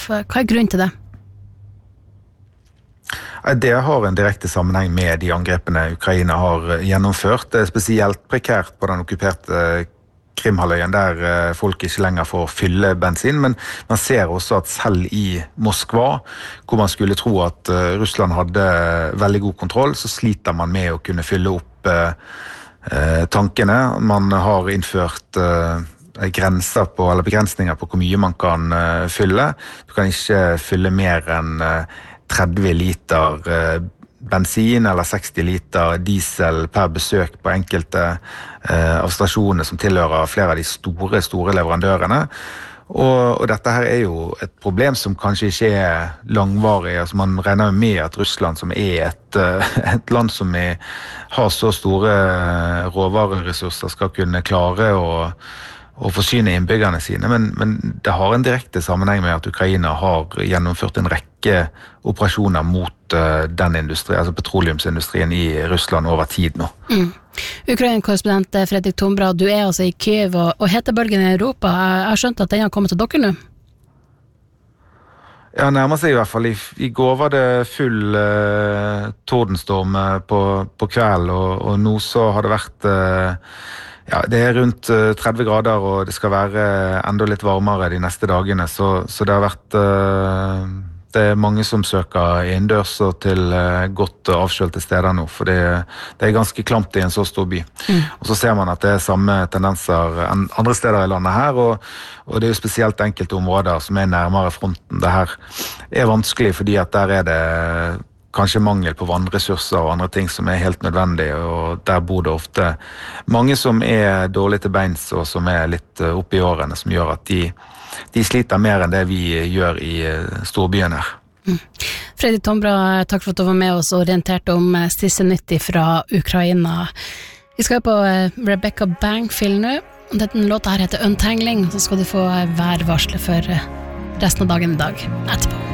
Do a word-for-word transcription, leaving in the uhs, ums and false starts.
Hva er grunnen til det? Det har en direkte sammenheng med de angrepene Ukraina har gjennomført. Det er spesielt prekært på den okkuperte Krimhalvøyen, der folk ikke lenger får fylle bensin, men man ser også at selv i Moskva, hvor man skulle tro at Russland hadde veldig god kontroll, så sliter man med å kunne fylle opp eh, tankene. Man har innført eh, grenser på, eller begrensninger på hvor mye man kan uh, fylle. Du kan ikke fylle mer enn uh, tretti liter uh, bensin eller seksti liter diesel per besøk på enkelte uh, av stasjonene som tilhører flere av de store, store leverandørene. Og, og dette her er jo et problem som kanskje ikke er langvarig. Altså man regner med at Russland, som er et, et land som er, har så store råvareressurser, skal kunne klare å og forsyne innbyggerne sine, men, men det har en direkte sammenheng med at Ukraina har gjennomført en rekke operasjoner mot uh, den industrien, altså petroleumsindustrien i Russland over tid nå. Mm. Ukraina-korrespondent Fredrik Tombra, du er altså i Kyiv og, og hetebølgen i Europa. Jeg har skjønt at den har kommet til dere nå? Ja, nærmer seg i hvert fall. I, i går var det full uh, tordenstorm uh, på, på kveld, og, og nå så har det vært... Uh, Ja, det er rundt tretti grader, og det skal være enda litt varmere de neste dagene, så, så det har vært uh, det er mange som søker innendørs og til uh, godt avkjølte steder nå, for det, det er ganske klamt i en så stor by. Mm. Og så ser man at det er samme tendenser andre steder i landet her, og, og det er jo spesielt enkelte områder som er nærmere fronten. Det her er vanskelig, fordi at der er det kanskje mangel på vannressurser og andre ting som er helt nødvendig, og der bor det ofte mange som er dårlige til beins og som er litt oppe i årene, som gjør at de, de sliter mer enn det vi gjør i storbyen her. Mm. Fredrik Tombra, takk for at du var med oss og orienterte om siste nytt fra Ukraina. Vi skal på Rebecca Bangfield nå. Denne låta her heter Untangling, så skal du få værvarsle for resten av dagen i dag etterpå.